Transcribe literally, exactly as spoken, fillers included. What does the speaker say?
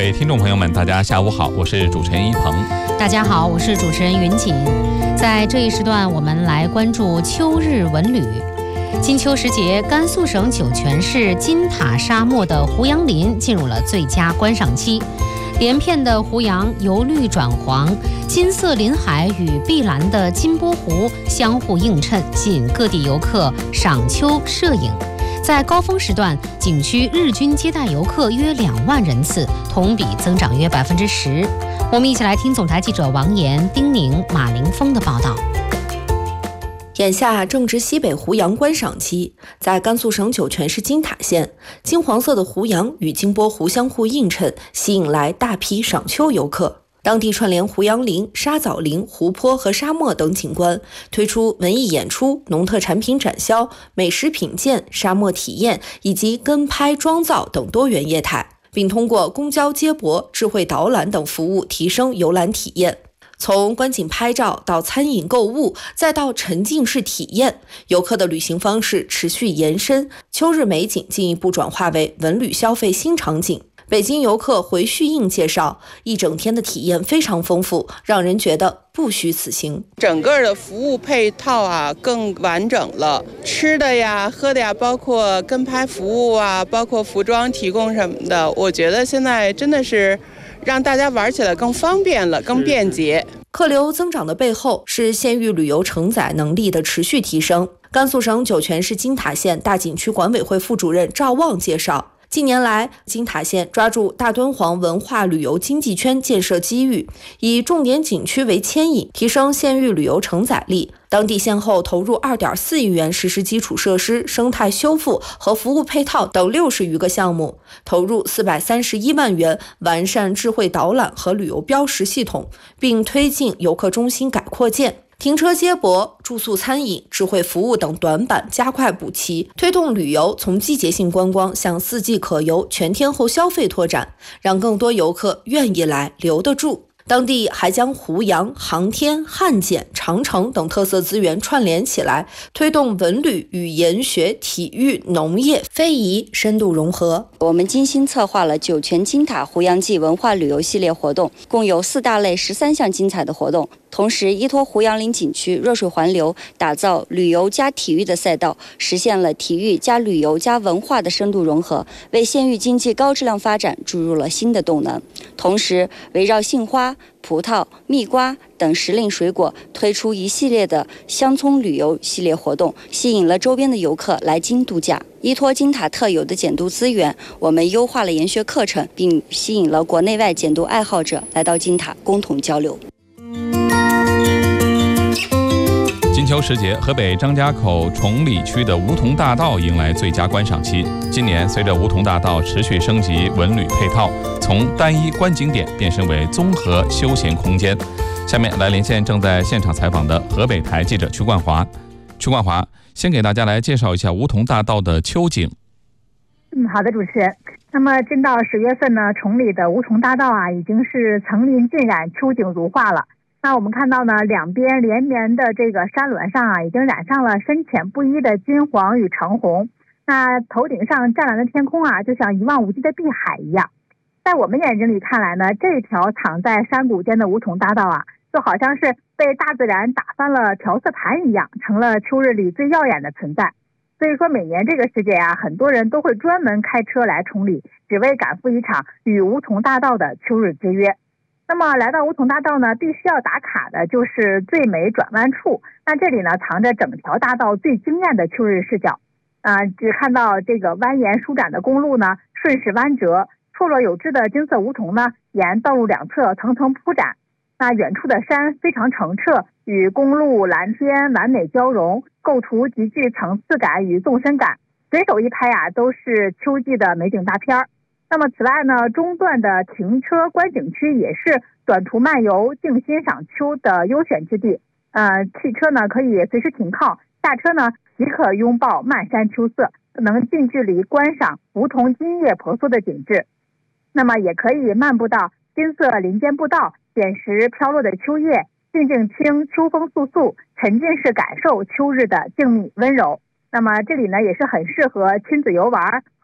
位听众朋友们，大家下午好，我是主持人一鹏。 大家好，我是主持人云锦。在这一时段，我们来关注秋日文旅。金秋时节，甘肃省酒泉市金塔沙漠的胡杨林进入了最佳观赏期。连片的胡杨由绿转黄，金色林海与碧蓝的金波湖相互映衬，吸引各地游客赏秋摄影。在高峰时段，景区日均接待游客约两万人次，同比增长约百分之十。我们一起来听总台记者王岩、丁宁、马凌峰的报道。 眼下正值西北胡杨观赏期，在甘肃省酒泉市金塔县，金黄色的胡杨与金波湖相互映衬，吸引来大批赏秋游客。当地串联胡杨林、沙枣林、湖泊和沙漠等景观，推出文艺演出、农特产品展销、美食品鉴、沙漠体验以及跟拍妆造等多元业态，并通过公交接驳、智慧导览等服务提升游览体验。从观景拍照到餐饮购物，再到沉浸式体验，游客的旅行方式持续延伸，秋日美景进一步转化为文旅消费新场景。北京游客回旭映介绍，一整天的体验非常丰富，让人觉得不虚此行。 整个的服务配套啊更完整了，吃的呀、喝的呀，包括跟拍服务啊，包括服装提供什么的，我觉得现在真的是让大家玩起来更方便了，更便捷。 客流增长的背后是县域旅游承载能力的持续提升。甘肃省酒泉市金塔县大景区管委会副主任赵旺介绍，近年来，金塔县抓住大敦煌文化旅游经济圈建设机遇，以重点景区为牵引，提升县域旅游承载力。当地先后投入 二点四亿元实施基础设施、生态修复和服务配套等六十余个项目，投入四百三十一万元完善智慧导览和旅游标识系统，并推进游客中心改扩建。停车接驳、住宿餐饮、智慧服务等短板加快补齐，推动旅游从季节性观光向四季可游、全天候消费拓展，让更多游客愿意来、留得住。当地还将胡杨、航天、汉简、长城等特色资源串联起来，推动文旅与研学、体育、农业、非遗深度融合。 我们精心策划了酒泉金塔胡杨季文化旅游系列活动，共有四大类十三项精彩的活动。同时，依托胡杨林景区热水环流，打造旅游加体育的赛道，实现了体育加旅游加文化的深度融合，为县域经济高质量发展注入了新的动能。同时，围绕杏花、葡萄、蜜瓜等时令水果，推出一系列的乡村旅游系列活动，吸引了周边的游客来京度假。依托金塔特有的简读资源，我们优化了研学课程，并吸引了国内外简读爱好者来到金塔共同交流。 金秋时节，河北张家口崇礼区的梧桐大道迎来最佳观赏期。今年，随着梧桐大道持续升级文旅配套，从单一观景点变身为综合休闲空间。下面来连线正在现场采访的河北台记者曲冠华。曲冠华，先给大家来介绍一下梧桐大道的秋景。 嗯，好的，主持人。那么，真到十月份呢，崇礼的梧桐大道啊，已经是层林尽染、秋景如画了。那我们看到呢，两边连绵的这个山峦上啊，已经染上了深浅不一的金黄与橙红。那头顶上湛蓝的天空啊，就像一望无际的碧海一样。在我们眼睛里看来呢，这条藏在山谷间的梧桐大道啊，就好像是被大自然打翻了调色盘一样，成了秋日里最耀眼的存在。所以说，每年这个时节啊，很多人都会专门开车来崇礼，只为赶赴一场与梧桐大道的秋日之约。那么来到梧桐大道呢，必须要打卡的就是最美转弯处。那这里呢，藏着整条大道最惊艳的秋日视角。啊、呃，只看到这个蜿蜒舒展的公路呢，顺势弯折，错落有致的金色梧桐呢，沿道路两侧层层铺展。那远处的山非常澄澈，与公路蓝天完美交融，构图极具层次感与纵深感，随手一拍啊，都是秋季的美景大片儿。那么此外呢，中段的停车观景区也是短途漫游、静欣赏秋的优选之地。呃，汽车呢可以随时停靠，下车呢即可拥抱漫山秋色，能近距离观赏梧桐金叶婆娑的景致。那么也可以漫步到金色林间步道，捡拾飘落的秋叶，静静听秋风簌簌，沉浸式感受秋日的静谧温柔。那么这里呢也是很适合亲子游玩、